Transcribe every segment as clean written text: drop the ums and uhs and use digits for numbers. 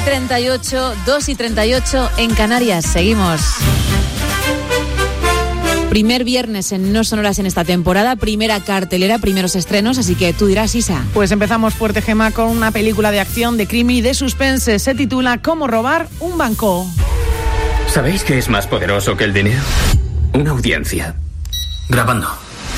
2:38, 2:38 en Canarias. Seguimos. Primer viernes en No Sonoras en esta temporada, primera cartelera, primeros estrenos, así que tú dirás, Isa. Pues empezamos fuerte, Gemma, con una película de acción, de crimen y de suspense. Se titula Cómo robar un banco. ¿Sabéis qué es más poderoso que el dinero? Una audiencia. Grabando.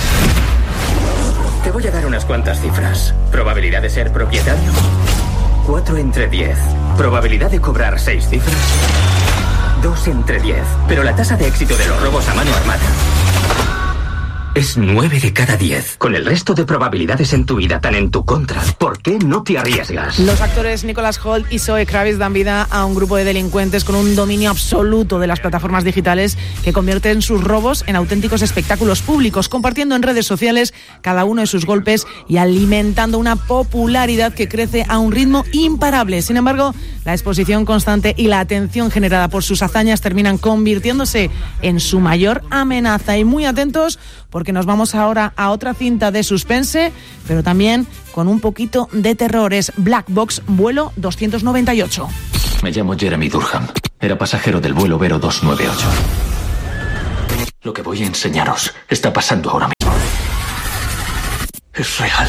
Te voy a dar unas cuantas cifras. Probabilidad de ser propietario, 4 entre 10. Probabilidad de cobrar 6 cifras, 2 entre 10. Pero la tasa de éxito de los robos a mano armada es 9 de cada 10. Con el resto de probabilidades en tu vida tan en tu contra, ¿por qué no te arriesgas? Los actores Nicholas Hoult y Zoe Kravitz dan vida a un grupo de delincuentes con un dominio absoluto de las plataformas digitales que convierten sus robos en auténticos espectáculos públicos, compartiendo en redes sociales cada uno de sus golpes y alimentando una popularidad que crece a un ritmo imparable. Sin embargo, la exposición constante y la atención generada por sus hazañas terminan convirtiéndose en su mayor amenaza. Y muy atentos, porque nos vamos ahora a otra cinta de suspense, pero también con un poquito de terror. Es Black Box, vuelo 298. Me llamo Jeremy Durham. Era pasajero del vuelo Vero 298. Lo que voy a enseñaros está pasando ahora mismo. Es real.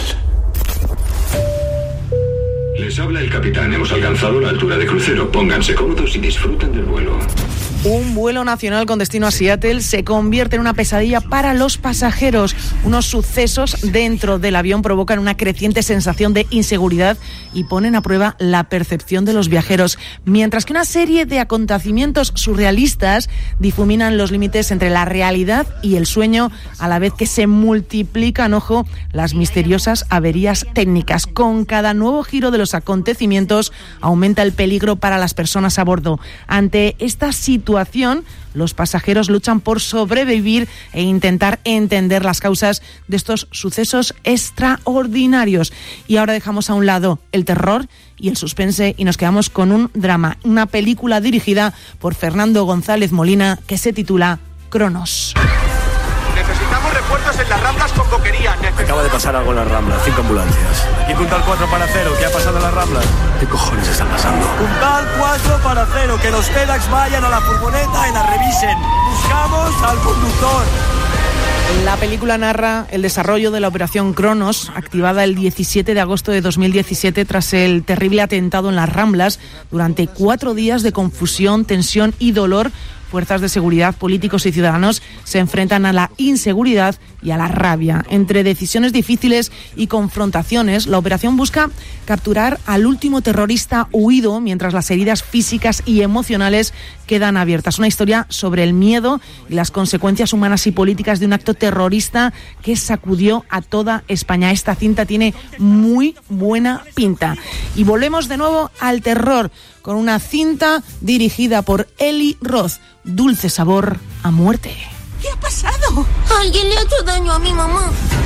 Les habla el capitán. Hemos alcanzado la altura de crucero. Pónganse cómodos y disfruten del vuelo. Un vuelo nacional con destino a Seattle se convierte en una pesadilla para los pasajeros. Unos sucesos dentro del avión provocan una creciente sensación de inseguridad y ponen a prueba la percepción de los viajeros, mientras que una serie de acontecimientos surrealistas difuminan los límites entre la realidad y el sueño, a la vez que se multiplican, ojo, las misteriosas averías técnicas. Con cada nuevo giro de los acontecimientos aumenta el peligro para las personas a bordo. Ante esta situación, los pasajeros luchan por sobrevivir e intentar entender las causas de estos sucesos extraordinarios. Y ahora dejamos a un lado el terror y el suspense y nos quedamos con un drama, una película dirigida por Fernando González Molina que se titula Cronos. Necesitamos refuerzos en las Ramblas con boquería. Acaba de pasar algo en las Ramblas, 5 ambulancias. Aquí puntal 4 para 0, ¿qué ha pasado en las Ramblas? ¿Qué cojones está pasando? Puntal 4 para 0, que los FedEx vayan a la furgoneta y la revisen. Buscamos al conductor. La película narra el desarrollo de la operación Cronos, activada el 17 de agosto de 2017 tras el terrible atentado en las Ramblas. Durante 4 días de confusión, tensión y dolor, fuerzas de seguridad, políticos y ciudadanos se enfrentan a la inseguridad y a la rabia. Entre decisiones difíciles y confrontaciones, la operación busca capturar al último terrorista huido, mientras las heridas físicas y emocionales quedan abiertas. Una historia sobre el miedo y las consecuencias humanas y políticas de un acto terrorista que sacudió a toda España. Esta cinta tiene muy buena pinta. Y volvemos de nuevo al terror, con una cinta dirigida por Eli Roth, Dulce sabor a muerte. ¿Qué ha pasado? Alguien le ha hecho daño a mi mamá.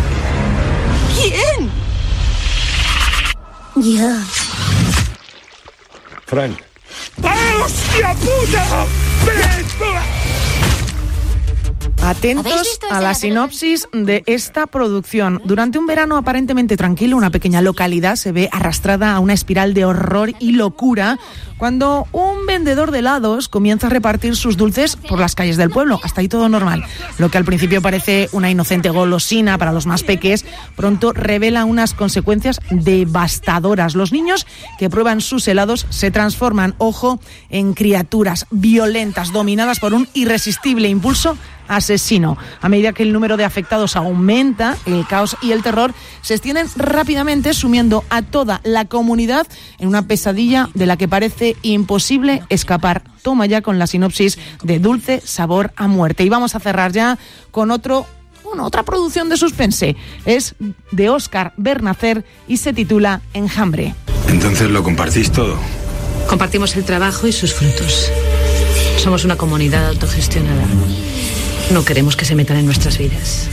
¿Quién? Ya. Fran. ¡Hostia puta! Atentos a la sinopsis de esta producción. Durante un verano aparentemente tranquilo, una pequeña localidad se ve arrastrada a una espiral de horror y locura cuando un vendedor de helados comienza a repartir sus dulces por las calles del pueblo. Hasta ahí todo normal. Lo que al principio parece una inocente golosina para los más peques, pronto revela unas consecuencias devastadoras. Los niños que prueban sus helados se transforman, ojo, en criaturas violentas, dominadas por un irresistible impulso asesino. A medida que el número de afectados aumenta, el caos y el terror se extienden rápidamente, sumiendo a toda la comunidad en una pesadilla de la que parece imposible escapar. Toma ya con la sinopsis de Dulce sabor a muerte. Y vamos a cerrar ya con otra producción de suspense. Es de Óscar Bernacer y se titula Enjambre. Entonces lo compartís todo. Compartimos el trabajo y sus frutos. Somos una comunidad autogestionada. No queremos que se metan en nuestras vidas.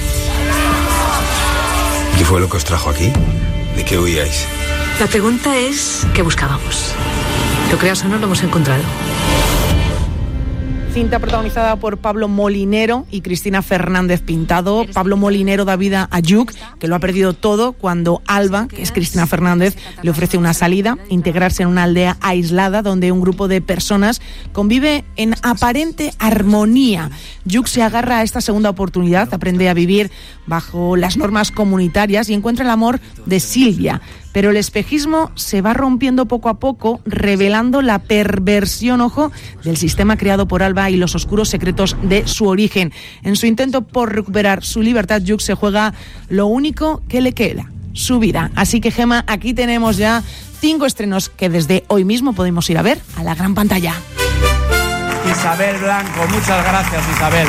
¿Qué fue lo que os trajo aquí? ¿De qué huíais? La pregunta es, ¿qué buscábamos? Lo creas o no, lo hemos encontrado. cinta protagonizada por Pablo Molinero y Cristina Fernández Pintado. Pablo Molinero da vida a Lluc, que lo ha perdido todo cuando Alba, que es Cristina Fernández, le ofrece una salida, integrarse en una aldea aislada donde un grupo de personas convive en aparente armonía. Lluc se agarra a esta segunda oportunidad, aprende a vivir bajo las normas comunitarias y encuentra el amor de Silvia. Pero el espejismo se va rompiendo poco a poco, revelando la perversión, ojo, del sistema creado por Alba y los oscuros secretos de su origen. En su intento por recuperar su libertad, Lluc se juega lo único que le queda, su vida. Así que, Gemma, aquí tenemos ya 5 estrenos que desde hoy mismo podemos ir a ver a la gran pantalla. Isabel Blanco, muchas gracias, Isabel.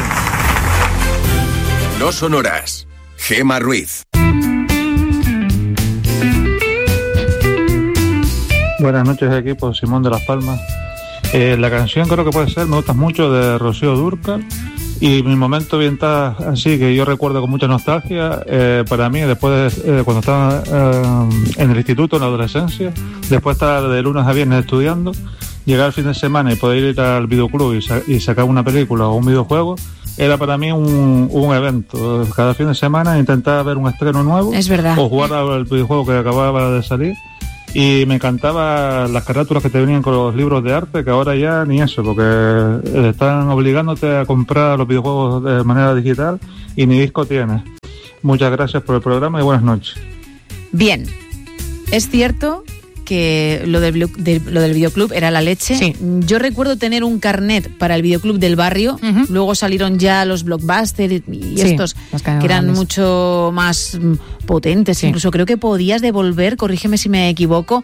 No son horas. Gemma Ruiz. Buenas noches, equipo. Simón de Las Palmas. La canción creo que puede ser Me gustas mucho, de Rocío Dúrcal. Y mi momento ambiental así que yo recuerdo con mucha nostalgia, para mí, después cuando estaba en el instituto, en la adolescencia, después de estar de lunes a viernes estudiando, llegar al fin de semana y poder ir al videoclub y sacar una película o un videojuego, era para mí un evento. Cada fin de semana intentar ver un estreno nuevo. Es verdad. O jugar al videojuego que acababa de salir. Y me encantaban las carátulas que te venían con los libros de arte, que ahora ya ni eso, porque están obligándote a comprar los videojuegos de manera digital y ni disco tienes. Muchas gracias por el programa y buenas noches. Bien, es cierto que lo del videoclub era la leche. Sí. Yo recuerdo tener un carnet para el videoclub del barrio. Uh-huh. Luego salieron ya los Blockbuster y estos que eran grandes, mucho más potentes. Sí. Incluso creo que podías devolver, corrígeme si me equivoco,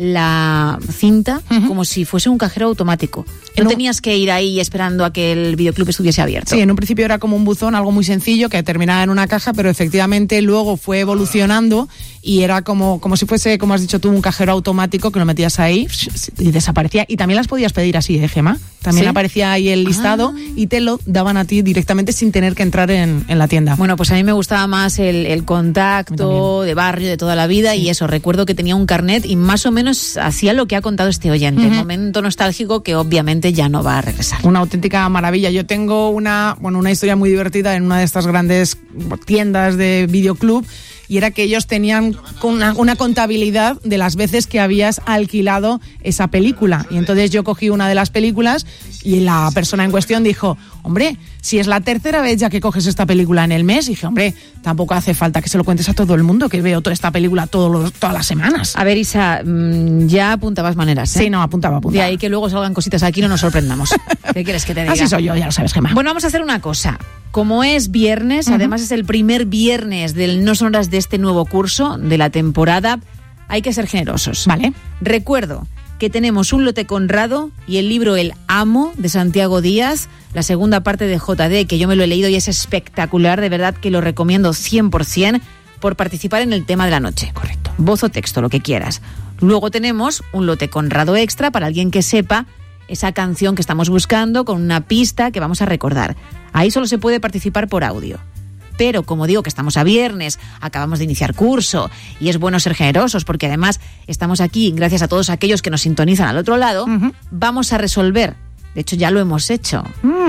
la cinta como si fuese un cajero automático. No tenías que ir ahí esperando a que el videoclub estuviese abierto. Sí, en un principio era como un buzón, algo muy sencillo que terminaba en una caja, pero efectivamente luego fue evolucionando y era como si fuese, como has dicho tú, un cajero automático que lo metías ahí y desaparecía. Y también las podías pedir así, Gemma. También aparecía ahí el listado y te lo daban a ti directamente sin tener que entrar en la tienda. Bueno, pues a mí me gustaba más el contacto de barrio de toda la vida y eso. Recuerdo que tenía un carnet y más o menos hacía lo que ha contado este oyente. Momento nostálgico que obviamente ya no va a regresar. Una auténtica maravilla. Yo tengo una historia muy divertida en una de estas grandes tiendas de videoclub. Y era que ellos tenían una contabilidad de las veces que habías alquilado esa película. Y entonces yo cogí una de las películas y la persona en cuestión dijo, hombre, si es la tercera vez ya que coges esta película en el mes, dije, hombre, tampoco hace falta que se lo cuentes a todo el mundo, que veo toda esta película todas las semanas. A ver, Isa, ya apuntabas maneras, ¿eh? Sí, no, apuntaba. De ahí que luego salgan cositas aquí, no nos sorprendamos. ¿Qué quieres que te diga? Así soy yo, ya lo sabes, Gemma. Bueno, vamos a hacer una cosa. Como es viernes, además es el primer viernes del No Son Horas de este nuevo curso, de la temporada, hay que ser generosos. Vale. Recuerdo que tenemos un lote Conrado y el libro El Amo, de Santiago Díaz, la segunda parte de JD, que yo me lo he leído y es espectacular, de verdad que lo recomiendo 100% por participar en el tema de la noche. Correcto. Voz o texto, lo que quieras. Luego tenemos un lote Conrado extra para alguien que sepa esa canción que estamos buscando con una pista que vamos a recordar. Ahí solo se puede participar por audio. Pero como digo que estamos a viernes, acabamos de iniciar curso y es bueno ser generosos porque además estamos aquí gracias a todos aquellos que nos sintonizan al otro lado, vamos a resolver, de hecho ya lo hemos hecho,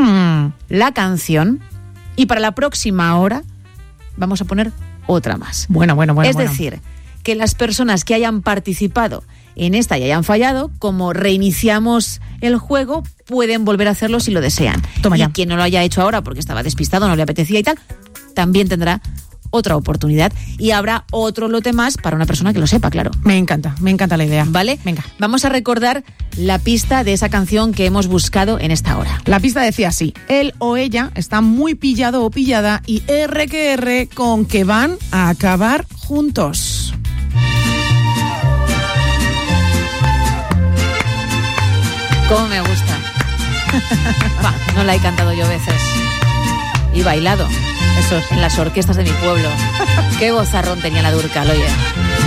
la canción y para la próxima hora vamos a poner otra más. Bueno. Es decir, que las personas que hayan participado en esta y hayan fallado, como reiniciamos el juego, pueden volver a hacerlo si lo desean. Toma ya. Y quien no lo haya hecho ahora porque estaba despistado, no le apetecía y tal, también tendrá otra oportunidad y habrá otro lote más para una persona que lo sepa, claro. Me encanta la idea. ¿Vale? Venga. Vamos a recordar la pista de esa canción que hemos buscado en esta hora. La pista decía así: él o ella está muy pillado o pillada y R con que van a acabar juntos. ¿Cómo me gusta? No la he cantado yo veces. Y bailado. Eso es, en las orquestas de mi pueblo. Qué vozarrón tenía la Dúrcal, oye.